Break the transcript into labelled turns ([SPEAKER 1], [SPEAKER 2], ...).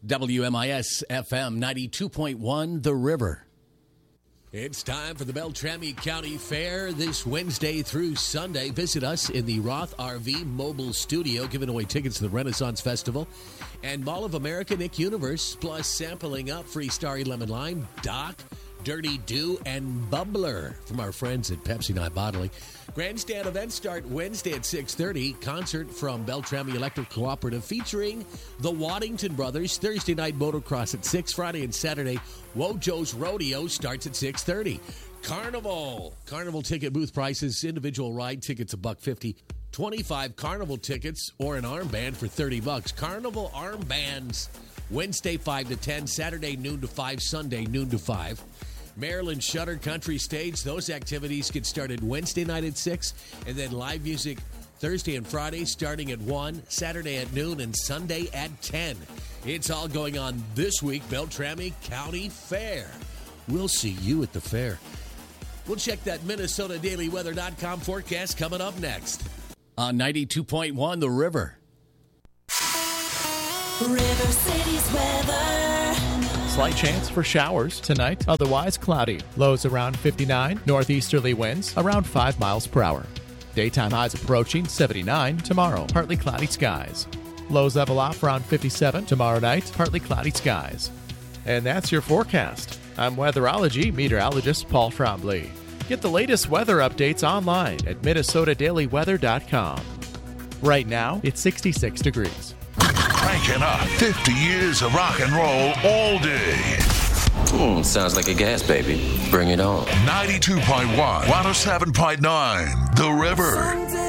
[SPEAKER 1] WMIS FM 92.1 The River. It's time for the Beltrami County Fair this Wednesday through Sunday. Visit us in the Roth RV Mobile Studio, giving away tickets to the Renaissance Festival and Mall of America, Nick Universe, plus sampling up free Starry Lemon Lime, Doc, Dirty Dew, and Bubbler from our friends at Pepsi Night Bottling. Grandstand events start Wednesday at 6:30. Concert from Beltrami Electric Cooperative featuring the Waddington Brothers. Thursday night motocross at 6. Friday and Saturday, Wojo's Rodeo starts at 6:30. Carnival ticket booth prices. Individual ride tickets $1.50. 25 Carnival tickets or an armband for $30. Carnival armbands Wednesday 5 to 10. Saturday noon to 5. Sunday noon to 5. Maryland Shutter Country Stage. Those activities get started Wednesday night at 6, and then live music Thursday and Friday starting at 1, Saturday at noon, and Sunday at 10. It's all going on this week, Beltrami County Fair. We'll see you at the fair. We'll check that MinnesotaDailyWeather.com forecast coming up next. On 92.1 The River.
[SPEAKER 2] River City's weather.
[SPEAKER 3] Slight chance for showers tonight, otherwise cloudy. Lows around 59, northeasterly winds around 5 miles per hour. Daytime highs approaching 79 tomorrow, partly cloudy skies. Lows level off around 57 tomorrow night, partly cloudy skies. And that's your forecast. I'm weatherology meteorologist Paul Trombley. Get the latest weather updates online at MinnesotaDailyWeather.com. Right now, it's 66 degrees.
[SPEAKER 4] Cranking up 50 years of rock and roll all day.
[SPEAKER 5] Sounds like a gas baby. Bring it on.
[SPEAKER 4] 92.1, 107.9, The River.